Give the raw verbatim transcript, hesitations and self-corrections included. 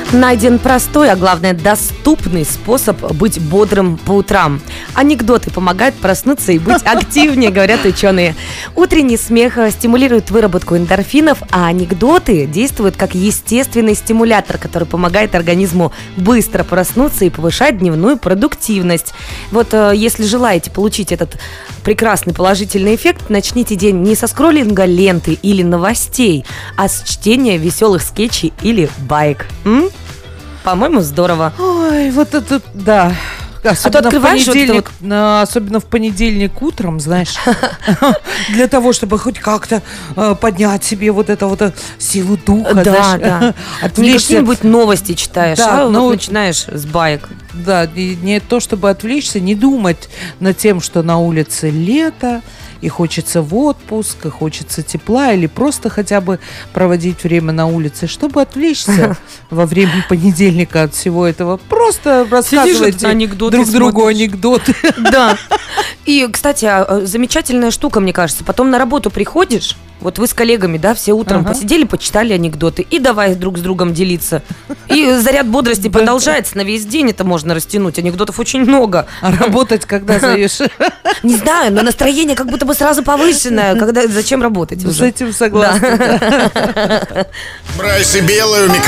Найден простой, а главное доступный способ быть бодрым по утрам. Анекдоты помогают проснуться и быть активнее, говорят ученые. Утренний смех стимулирует выработку эндорфинов, а анекдоты действуют как естественный стимулятор, который помогает организму быстро проснуться и повышать дневную продуктивность. Вот если желаете получить этот прекрасный положительный эффект, начните день не со скроллинга ленты или новостей, а с чтения веселых скетчей или баек. М? По-моему, здорово. Ой, вот это, да. Особенно, а в понедельник, вот вот... особенно в понедельник утром, знаешь, для того, чтобы хоть как-то поднять себе вот это вот силу духа. Да, да. Не какие-нибудь новости читаешь, а вот начинаешь с баек. Да, не то, чтобы отвлечься, не думать над тем, что на улице лето, и хочется в отпуск, и хочется тепла, или просто хотя бы проводить время на улице, чтобы отвлечься во время понедельника от всего этого. Просто рассказывайте друг другу анекдоты. Да. И, кстати, замечательная штука, мне кажется. Потом на работу приходишь, вот вы с коллегами, да, все утром ага. посидели, почитали анекдоты, и давай друг с другом делиться. И заряд бодрости продолжается на весь день, это можно растянуть. Анекдотов очень много. А работать когда зайдешь? Не знаю, но настроение как будто бы сразу повышенное. Когда, зачем работать? С этим согласна. Брайс и Белый у микрофона.